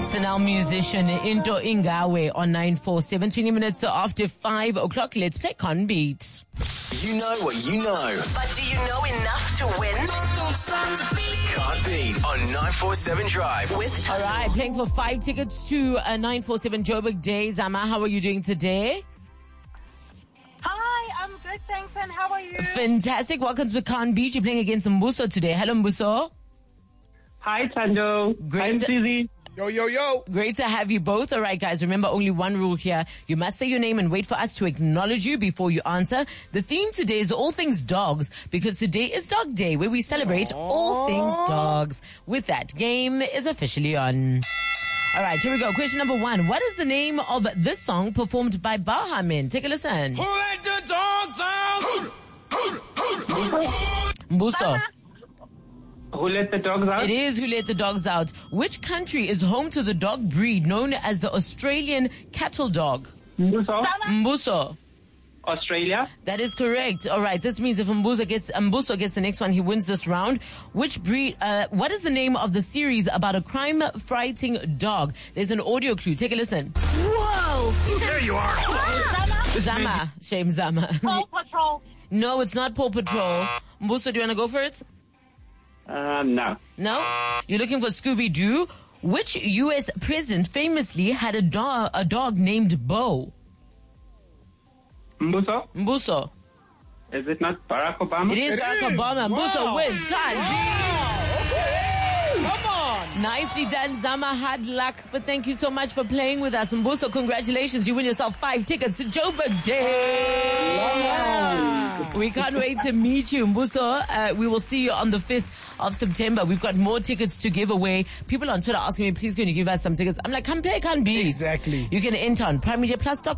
Arsenal musician Into Ingawe on 947, 20 minutes after 5 o'clock. Let's play Con Beat. You know what you know. But do you know enough to win? Can't beat on 947 Drive. With All right, playing for 5 tickets to 947 Joburg Day. Zama, how are you doing today? Hi, I'm good, thanks, and how are you? Fantastic. Welcome to Con Beat. You're playing against Mbuso today. Hello, Mbuso. Hi, Tando. Great. I'm Suzy. Yo. Great to have you both. All right, guys, remember only one rule here. You must say your name and wait for us to acknowledge you before you answer. The theme today is all things dogs, because today is Dog Day, where we celebrate all things dogs. With that, game is officially on. All right, here we go. Question number 1. What is the name of this song performed by Baha Men? Take a listen. Who let the dogs out? Mbuso. Who let the dogs out? It is Who Let the Dogs Out. Which country is home to the dog breed known as the Australian cattle dog? Mbuso. Australia. That is correct. All right. This means if Mbuso gets the next one, he wins this round. Which breed? What is the name of the series about a crime-fighting dog? There's an audio clue. Take a listen. Whoa! There you are. Zama. Shame Zama. Paw Patrol. No, it's not Paw Patrol. Mbuso, do you want to go for it? No. No? You're looking for Scooby-Doo? Which U.S. president famously had a dog named Bo? Mbuso. Is it not Barack Obama? It is Barack Obama. Wow. Mbuso wins. Come on. Nicely done, Zama. Hard luck, but thank you so much for playing with us. Mbuso, congratulations. You win yourself 5 tickets to Joburg Day. Wow. We can't wait to meet you, Mbuso. We will see you on the 5th of September. We've got more tickets to give away. People on Twitter asking me, please can you give us some tickets? I'm like, come play, can't be. Exactly. You can enter on PrimeMediaPlus.com.